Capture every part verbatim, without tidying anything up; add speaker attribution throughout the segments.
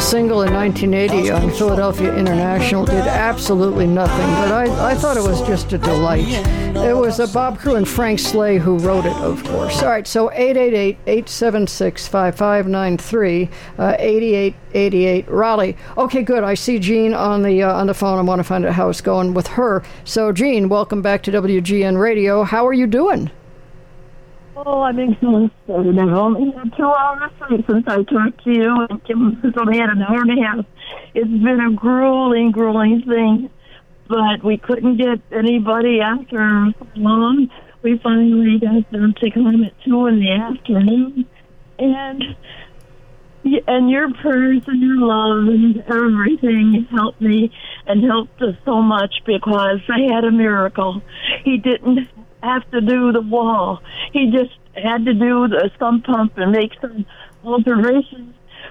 Speaker 1: single in nineteen eighty on Philadelphia International did absolutely nothing, but I, I thought it was just a delight. It was uh, Bob Crew and Frank Slay who wrote it, of course. All right, so eight eight eight, eight seven six, five five nine three, uh, eighty-eight eighty-eight, Raleigh. Okay, good. I see Jean on the uh, on the phone. I want to find out how it's going with her. So, Jean, welcome back to W G N Radio. How are you doing?
Speaker 2: Oh, I'm exhausted. I've only had two hours sleep since I talked to you, and Kim has only had an hour and a half. It's been a grueling, grueling thing, but we couldn't get anybody after so long. We finally got them to come at two in the afternoon, and and your prayers and your love and everything helped me and helped us so much because I had a miracle. He didn't have to do the wall. He just had to do the sump pump and make some alterations.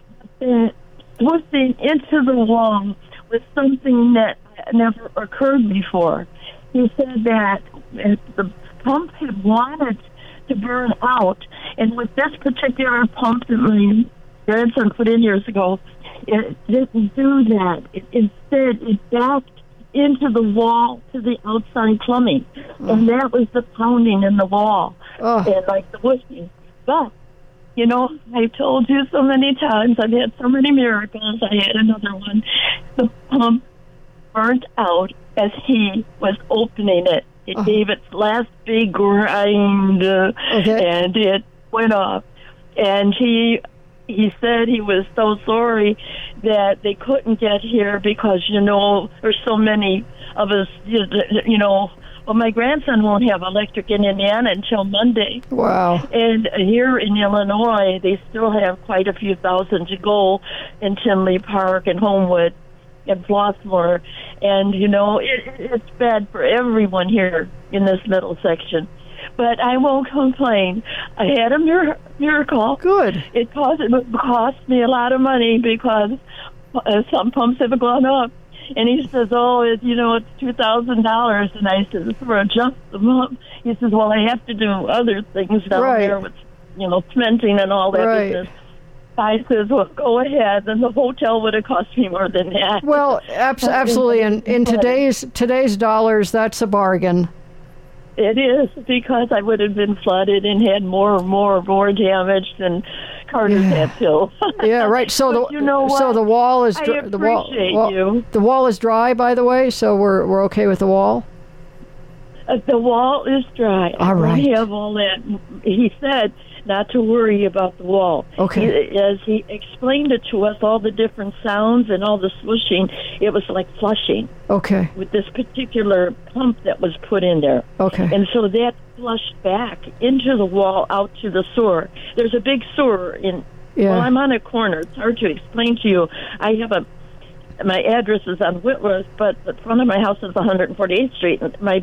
Speaker 2: But pushing into the wall was something that never occurred before. He said that the pump had wanted to burn out, and with this particular pump that my grandson put in years ago, it didn't do that. It, instead, it backed into the wall to the outside plumbing, mm. and that was the pounding in the wall, oh. and like the whooshing. But, you know, I've told you so many times, I've had so many miracles. I had another one. The pump burnt out as he was opening it. It oh. gave its last big grind, uh, okay. and it went off. And he he said he was so sorry that they couldn't get here because, you know, there's so many of us, you know, well, my grandson won't have electric in Indiana until Monday.
Speaker 1: Wow.
Speaker 2: And here in Illinois, they still have quite a few thousand to go in Tinley Park and Homewood and Flossmoor. And, you know, it, it's bad for everyone here in this middle section. But I won't complain. I had a mir- miracle.
Speaker 1: Good.
Speaker 2: It cost, it cost me a lot of money because uh, some pumps have gone up. And he says, oh, it, you know, it's two thousand dollars. And I said, for adjust them up. He says, well, I have to do other things down
Speaker 1: right.
Speaker 2: there with, you know, cementing and all that
Speaker 1: right.
Speaker 2: business. I says, well, go ahead. And the hotel would have cost me more than that.
Speaker 1: Well, abs- absolutely. And in today's today's dollars, that's a bargain.
Speaker 2: It is, because I would have been flooded and had more and more and more damage than Carter's
Speaker 1: yeah.
Speaker 2: had too.
Speaker 1: yeah, right. So the
Speaker 2: you know
Speaker 1: so the wall is dry,
Speaker 2: I
Speaker 1: the wall,
Speaker 2: appreciate you.
Speaker 1: The wall is dry, by the way. So we're we're okay with the wall.
Speaker 2: Uh, the wall is dry.
Speaker 1: All right.
Speaker 2: We have all that. He said not to worry about the wall.
Speaker 1: Okay.
Speaker 2: He, as he explained it to us, all the different sounds and all the swooshing, it was like flushing.
Speaker 1: Okay.
Speaker 2: With this particular pump that was put in there.
Speaker 1: Okay.
Speaker 2: And so that flushed back into the wall out to the sewer. There's a big sewer in.
Speaker 1: Yeah.
Speaker 2: Well, I'm on a corner. It's hard to explain to you. I have a. My address is on Whitworth, but the front of my house is one hundred forty-eighth Street. And my